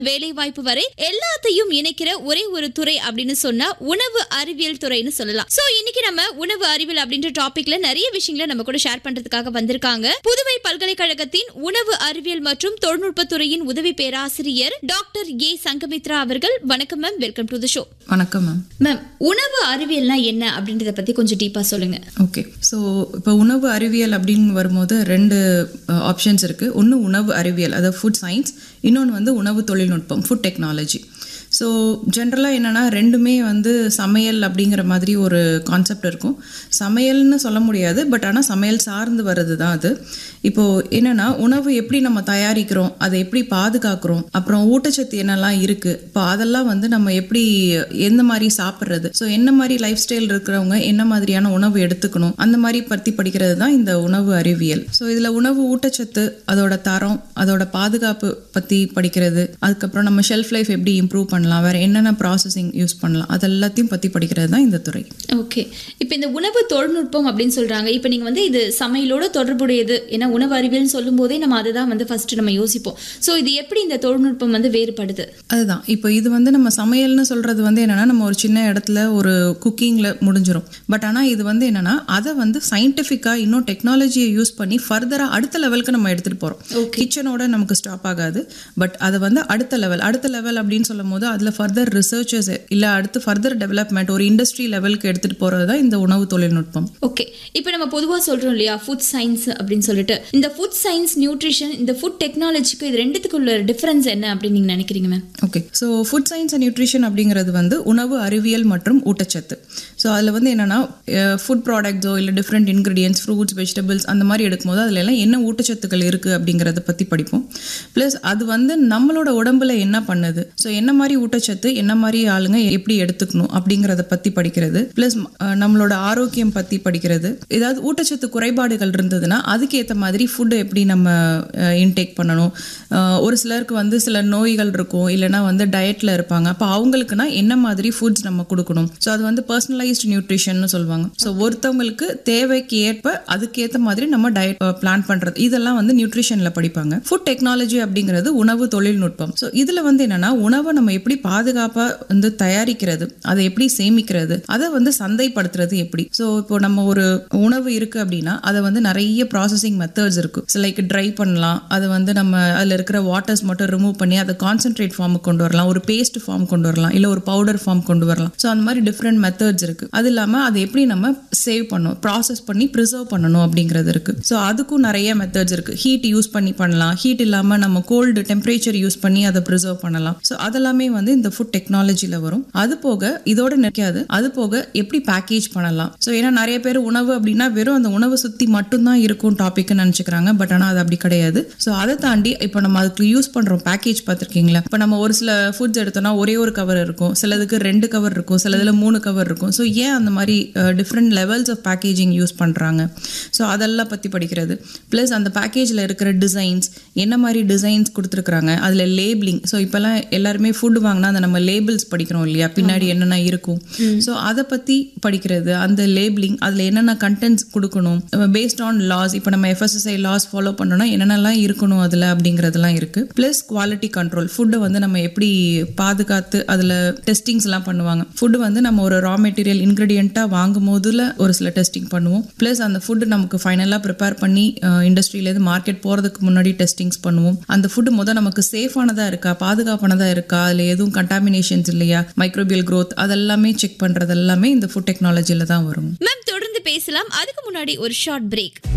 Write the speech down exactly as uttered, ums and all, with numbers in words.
வேலை வாய்ப்பு வரை எல்லாத்தையும் இணைக்கிற ஒரே ஒரு துறை அப்படின்னு சொன்னா உணவு அறிவியல் துறைன்னு சொல்லலாம். சோ இன்னைக்கு நம்ம உணவு அறிவியல் அப்படின்ற டாபிக்ல நிறைய விஷயங்களை நம்ம கூட ஷேர் பண்றதுக்காக வந்திருக்காங்க புதுவை பல்கலைக்கழகத்தின் உணவு அறிவியல் மற்றும் தொழில்நுட்ப துறையின் உதவி பேராசிரியர் டாக்டர் ஏ சங்கமித்ரா அவர்கள். வணக்கம் ma'am, welcome to the show. வணக்கம் மேம். மேம், உணவு அறிவியல்னா என்ன அப்படின்றத பத்தி கொஞ்சம் டீப்பா சொல்லுங்க. ஓகே, ஸோ இப்போ உணவு அறிவியல் அப்படின்னு வரும்போது ரெண்டு ஆப்ஷன்ஸ் இருக்கு. ஒன்று உணவு அறிவியல், அதாவது ஃபுட் சயின்ஸ். இன்னொன்று வந்து உணவு தொழில்நுட்பம், ஃபுட் டெக்னாலஜி. ஸோ ஜென்ரலாக என்னென்னா ரெண்டுமே வந்து சமையல் அப்படிங்கிற மாதிரி ஒரு கான்செப்ட் இருக்கும். சமையல்னு சொல்ல முடியாது, பட் ஆனால் சமையல் சார்ந்து வர்றது தான் அது. இப்போது என்னென்னா உணவு எப்படி நம்ம தயாரிக்கிறோம், அதை எப்படி பாதுகாக்கிறோம், அப்புறம் ஊட்டச்சத்து என்னெல்லாம் இருக்குது, இப்போ அதெல்லாம் வந்து நம்ம எப்படி எந்த மாதிரி சாப்பிட்றது, ஸோ என்ன மாதிரி லைஃப் ஸ்டைல் இருக்கிறவங்க என்ன மாதிரியான உணவு எடுத்துக்கணும், அந்த மாதிரி பற்றி படிக்கிறது தான் இந்த உணவு அறிவியல். ஸோ இதில் உணவு ஊட்டச்சத்து, அதோட தரம், அதோட பாதுகாப்பு பற்றி படிக்கிறது, அதுக்கப்புறம் நம்ம ஷெல்ஃப் லைஃப் எப்படி இம்ப்ரூவ் பண்ணலாம், வேற என்னென்ன ப்ராசஸிங் யூஸ் பண்ணலாம், அது எல்லாத்தையும் பற்றி படிக்கிறது தான் இந்த துறை. ஓகே, இப்போ இந்த உணவு தொழில்நுட்பம் அப்படின்னு சொல்றாங்க. இப்போ நீங்க வந்து இது சமையலோட தொடர்புடையது, ஏன்னா உணவு அறிவியல் சொல்லும் போதே நம்ம அதை தான் வந்து ஃபர்ஸ்ட் நம்ம யோசிப்போம். ஸோ இது எப்படி இந்த தொழில்நுட்பம் வந்து வேறுபடுது? அதுதான் இப்போ இது வந்து நம்ம சமையல்னு சொல்றது வந்து என்னன்னா நம்ம ஒரு சின்ன இடத்துல ஒரு குக்கிங்ல முடிஞ்சிடும். பட் ஆனால் இது வந்து என்னன்னா அதை வந்து சயின்டிஃபிக்கா இன்னும் டெக்னாலஜியை யூஸ் பண்ணி ஃபர்தரா அடுத்த லெவலுக்கு நம்ம எடுத்துட்டு போறோம். கிச்சனோட நமக்கு ஸ்டாப் ஆகாது, பட் அதை வந்து அடுத்த லெவல் அடுத்த லெவல் அப்படின்னு சொல்லும் போது அதில் ஃபர்தர் ரிசர்ச்சர்ஸ் இல்லை அடுத்து ஃபர்தர் டெவலப்மெண்ட் ஒரு இண்டஸ்ட்ரி லெவலுக்கு எடுத்துட்டு போறது தான் இந்த உணவு தொழில்நுட்பம். ஓகே, இப்போ நம்ம பொதுவாக சொல்றோம் இல்லையா ஃபுட் சயின்ஸ் அப்படின்னு சொல்லிட்டு, இந்த ஃபுட் சயின்ஸ், நியூட்ரிஷன், இந்த ஃபுட் டெக்னாலஜிக்கு இது ரெண்டுத்துக்குள்ள டிஃபரன்ஸ் என்ன அப்படின்னு நீங்க நினைக்கிறீங்க ma'am? Okay, so food science and nutrition அப்படிங்கிறது வந்து உணவு அறிவியல் மற்றும் ஊட்டச்சத்து. ஸோ அதில் வந்து என்னன்னா ஃபுட் ப்ராடக்ட்ஸோ இல்லை டிஃப்ரெண்ட் இன்கிரீடியன்ஸ், ஃப்ரூட்ஸ், வெஜிடபிள்ஸ் அந்த மாதிரி எடுக்கும்போது அதில் எல்லாம் என்ன ஊட்டச்சத்துக்கள் இருக்குது அப்படிங்கிறத பற்றி படிப்போம். ப்ளஸ் அது வந்து நம்மளோட உடம்புல என்ன பண்ணுது, ஸோ என்ன மாதிரி ஊட்டச்சத்து என்ன மாதிரி ஆளுங்க எப்படி எடுத்துக்கணும் அப்படிங்கிறத பற்றி படிக்கிறது. ப்ளஸ் நம்மளோட ஆரோக்கியம் பற்றி படிக்கிறது. ஏதாவது ஊட்டச்சத்து குறைபாடுகள் இருந்ததுன்னா அதுக்கு ஏற்ற மாதிரி ஃபுட்டு எப்படி நம்ம இன்டேக் பண்ணணும். ஒரு சிலருக்கு வந்து சில நோய்கள் இருக்கும், இல்லைனா வந்து டயட்டில் இருப்பாங்க, அப்போ அவங்களுக்குனா என்ன மாதிரி ஃபுட்ஸ் நம்ம கொடுக்கணும். ஸோ அது வந்து பர்சனலைஸ்டு நியூட்ரிஷன் சொல்லுவாங்க. ஸோ ஒருத்தவங்களுக்கு தேவைக்கு ஏற்ப அதுக்கேற்ற மாதிரி நம்ம டயட் பிளான் பண்ணுறது, இதெல்லாம் வந்து நியூட்ரிஷனில் படிப்பாங்க. ஃபுட் டெக்னாலஜி அப்படிங்கிறது உணவு தொழில்நுட்பம். ஸோ இதில் வந்து என்னன்னா உணவை நம்ம எப்படி பாதுகாப்பாக வந்து தயாரிக்கிறது, அதை எப்படி சேமிக்கிறது, அதை வந்து சந்தைப்படுத்துறது எப்படி. ஸோ இப்போ நம்ம ஒரு உணவு இருக்கு அப்படின்னா அதை வந்து நிறைய ப்ராசஸிங் மெத்தட்ஸ் இருக்கு. லைக் ட்ரை பண்ணலாம், அது வந்து நம்ம அதில் இருக்கிற வாட்டர்ஸ் மட்டும் ரிமூவ் பண்ணி அதை கான்சென்ட்ரேட் ஃபார்முக்கு கொண்டு வரலாம், ஒரு பேஸ்ட் ஃபார்ம் கொண்டு வரலாம், இல்லை ஒரு பவுடர் ஃபார்ம் கொண்டு வரலாம். ஸோ அந்த மாதிரி டிஃப்ரெண்ட் மெத்தட்ஸ் இருக்கு. அது இல்லாமல் அதை எப்படி நம்ம சேவ் பண்ணணும், ப்ராசஸ் பண்ணி ப்ரிசர்வ் பண்ணணும் அப்படிங்கிறது இருக்கு. ஸோ அதுக்கும் நிறைய மெத்தட்ஸ் இருக்கு. ஹீட் யூஸ் பண்ணி பண்ணலாம், ஹீட் இல்லாமல் நம்ம கோல்டு டெம்பரேச்சர் யூஸ் பண்ணி அதை ப்ரிசர்வ் பண்ணலாம். ஸோ அதெல்லாமே வந்து இந்த ஃபுட் டெக்னாலஜியில் வரும். அது போக இதோட நிற்காது, அது போக எப்படி பேக்கேஜ் பண்ணலாம். ஸோ ஏன்னா நிறைய பேர் உணவு அப்படின்னா வெறும் அந்த உணவை சுற்றி மட்டும்தான் இருக்கும் டாபிக்னு நினச்சிக்கிறாங்க. பட் ஆனால் அது அப்படி கிடையாது. ஸோ அதை தாண்டி இப்போ நம்ம அதுக்கு யூஸ் பண்ணுறோம் பேக்கேஜ் பார்த்துருக்கீங்களா? இப்போ நம்ம ஒரு சில ஃபுட்ஸ் எடுத்தோம்னா ஒரே ஒரு கவர் இருக்கும், சிலதுக்கு ரெண்டு கவர் இருக்கும், சிலதில் மூணு கவர் இருக்கும். ஸோ ஏன் அந்த மாதிரி different levels of packaging use பண்ணுறாங்க, ஸோ அதெல்லாம் பற்றி படிக்கிறது. ப்ளஸ் அந்த பேக்கேஜில் இருக்கிற டிசைன்ஸ், என்ன மாதிரி டிசைன்ஸ் கொடுத்துருக்குறாங்க, அதில் லேபிளிங். ஸோ இப்போல்லாம் எல்லாருமே ஃபுட் வாங்கினா அந்த நம்ம லேபிள்ஸ் படிக்கிறோம் இல்லையா, பின்னாடி என்னென்ன இருக்கும். ஸோ அதை பற்றி படிக்கிறது, அந்த லேபிளிங், அதில் என்னென்ன கண்டென்ட்ஸ் கொடுக்கணும் பேஸ்ட் ஆன் லாஸ். இப்போ நம்ம எஃப்எஸ்எஸ்ஐ லாஸ் ஃபாலோ பண்ணோம்னா என்னென்னலாம் இருக்கணும் அதில் அப்படிங்கிறதுலாம் இருக்குது. ப்ளஸ் குவாலிட்டி கண்ட்ரோல், ஃபுட்டை வந்து நம்ம எப்படி பாதுகாத்து அதில் டெஸ்டிங்ஸ் எல்லாம் பண்ணுவாங்க. ஃபுட்டு வந்து நம்ம ஒரு ரா மெட்டீரியல் இன்க்ரீடியண்ட்டாக வாங்கும் போதுல ஒரு சில டெஸ்டிங் பண்ணுவோம். ப்ளஸ் அந்த ஃபுட்டு நமக்கு ஃபைனலாக ப்ரிப்பேர் பண்ணி இண்டஸ்ட்ரியிலேருந்து மார்க்கெட் போகிறதுக்கு முன்னாடி டெஸ்டிங்ஸ் பண்ணுவோம். அந்த ஃபுட்டு முதல் நமக்கு சேஃபானதாக இருக்கா, பாதுகாப்பானதாக இருக்கா, அதில் எதுவும் கண்டாமினேஷன்ஸ் இல்லையா, மைக்ரோபியல் growth, அதெல்லாமே செக் பண்றது எல்லாமே இந்த ஃபுட் டெக்னாலஜில தான் வரும். மேம் தொடர்ந்து பேசலாம், அதுக்கு முன்னாடி ஒரு ஷார்ட் பிரேக்.